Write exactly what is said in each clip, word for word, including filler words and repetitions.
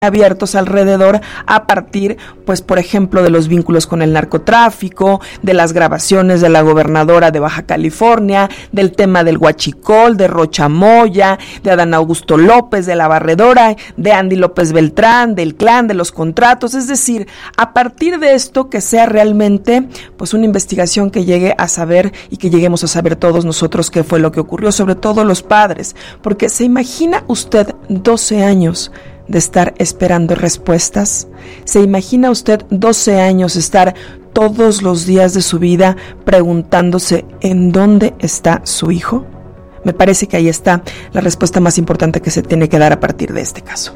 abiertos alrededor a partir, pues por ejemplo, de los vínculos con el narcotráfico, de las grabaciones de la gobernadora de Baja California, del tema del huachicol, de Rocha Moya, de Adán Augusto López, de la Barredora, de Andy López Beltrán, del clan, de los contratos, es decir, a partir de esto que sea realmente pues una investigación que llegue a saber y que lleguemos a saber todos nosotros qué fue lo que ocurrió, sobre todo los padres, porque ¿se imagina usted doce años de estar esperando respuestas? ¿Se imagina usted doce años estar todos los días de su vida preguntándose en dónde está su hijo? Me parece que ahí está la respuesta más importante que se tiene que dar a partir de este caso.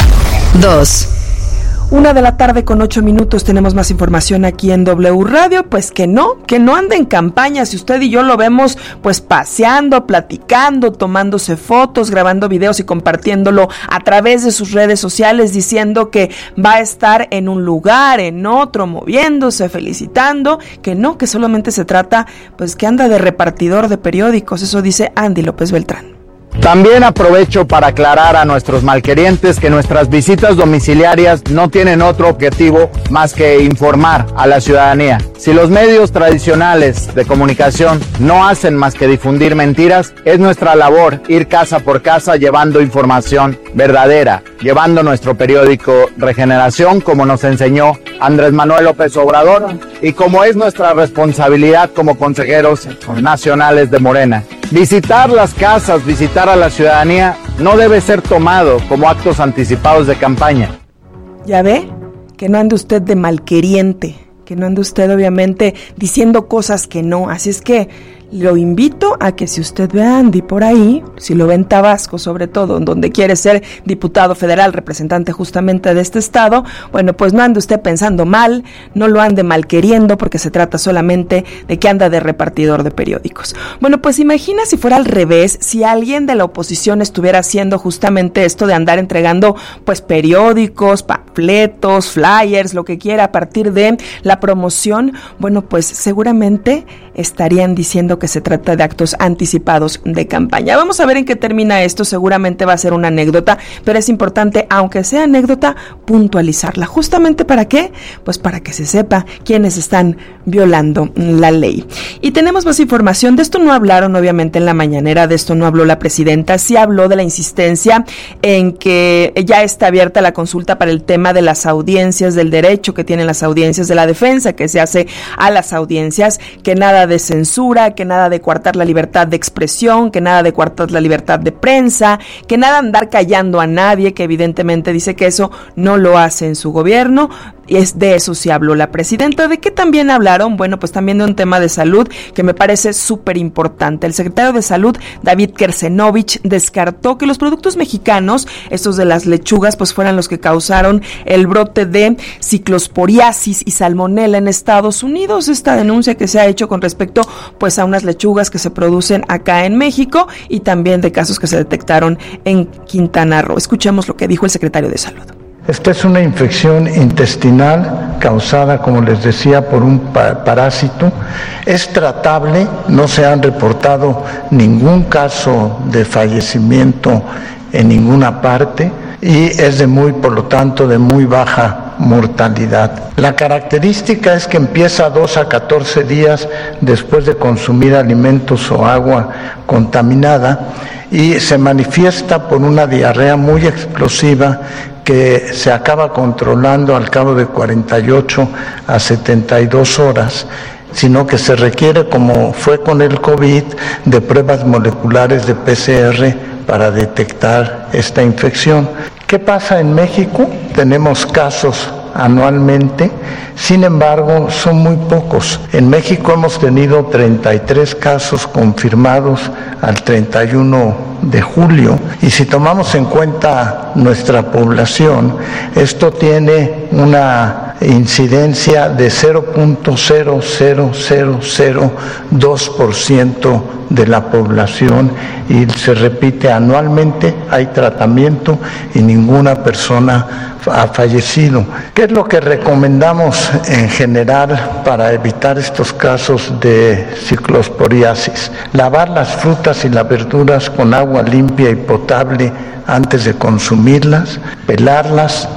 Dos. Una de la tarde con ocho minutos, tenemos más información aquí en W Radio, pues que no, que no anda en campaña, si usted y yo lo vemos pues paseando, platicando, tomándose fotos, grabando videos y compartiéndolo a través de sus redes sociales, diciendo que va a estar en un lugar, en otro, moviéndose, felicitando, que no, que solamente se trata pues que anda de repartidor de periódicos, eso dice Andy López Beltrán. También aprovecho para aclarar a nuestros malquerientes que nuestras visitas domiciliarias no tienen otro objetivo más que informar a la ciudadanía. Si los medios tradicionales de comunicación no hacen más que difundir mentiras, es nuestra labor ir casa por casa llevando información verdadera, llevando nuestro periódico Regeneración, como nos enseñó Andrés Manuel López Obrador, y como es nuestra responsabilidad como consejeros nacionales de Morena. Visitar las casas, visitar a la ciudadanía, no debe ser tomado como actos anticipados de campaña. ¿Ya ve? Que no ande usted de malqueriente, que no ande usted obviamente diciendo cosas que no, así es que lo invito a que si usted ve a Andy por ahí, si lo ve en Tabasco sobre todo, en donde quiere ser diputado federal, representante justamente de este estado, bueno, pues no ande usted pensando mal, no lo ande mal queriendo, porque se trata solamente de que anda de repartidor de periódicos. Bueno, pues imagina si fuera al revés, si alguien de la oposición estuviera haciendo justamente esto de andar entregando pues periódicos, panfletos, flyers, lo que quiera a partir de la promoción, bueno, pues seguramente estarían diciendo que se trata de actos anticipados de campaña. Vamos a ver en qué termina esto, seguramente va a ser una anécdota, pero es importante, aunque sea anécdota, puntualizarla. ¿Justamente para qué? Pues para que se sepa quiénes están violando la ley. Y tenemos más información, de esto no hablaron obviamente en la mañanera, de esto no habló la presidenta, sí habló de la insistencia en que ya está abierta la consulta para el tema de las audiencias, del derecho que tienen las audiencias de la defensa, que se hace a las audiencias, que nada de censura, que nada de coartar la libertad de expresión, que nada de coartar la libertad de prensa, que nada andar callando a nadie, que evidentemente dice que eso no lo hace en su gobierno, y es de eso sí habló la presidenta. ¿De qué también hablaron? Bueno, pues también de un tema de salud que me parece súper importante. El secretario de Salud, David Kersenovich, descartó que los productos mexicanos, estos de las lechugas, pues fueran los que causaron el brote de ciclosporiasis y salmonela en Estados Unidos. Esta denuncia que se ha hecho con respecto pues a unas lechugas que se producen acá en México y también de casos que se detectaron en Quintana Roo. Escuchemos lo que dijo el secretario de Salud. Esta es una infección intestinal causada, como les decía, por un pa- parásito. Es tratable, no se han reportado ningún caso de fallecimiento en ninguna parte y es de muy, por lo tanto, de muy baja mortalidad. La característica es que empieza dos a catorce días después de consumir alimentos o agua contaminada y se manifiesta por una diarrea muy explosiva que se acaba controlando al cabo de cuarenta y ocho a setenta y dos horas, sino que se requiere, como fue con el COVID, de pruebas moleculares de P C R para detectar esta infección. ¿Qué pasa en México? Tenemos casos anualmente, sin embargo son muy pocos. En México hemos tenido treinta y tres casos confirmados al treinta y uno de julio y si tomamos en cuenta nuestra población, esto tiene una incidencia de cero punto cero cero cero cero dos por ciento de la población y se repite anualmente, hay tratamiento y ninguna persona ha fallecido. ¿Qué es lo que recomendamos en general para evitar estos casos de ciclosporiasis? Lavar las frutas y las verduras con agua limpia y potable antes de consumirlas, pelarlas,